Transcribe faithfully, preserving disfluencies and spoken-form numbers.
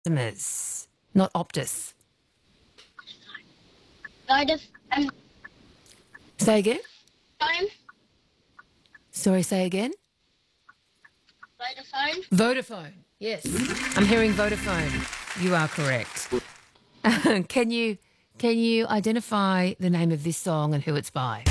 customers, not Optus. Vodafone. Say again? Sorry, say again? Vodafone. Vodafone, yes. I'm hearing Vodafone. You are correct. Can you can you identify the name of this song and who it's by?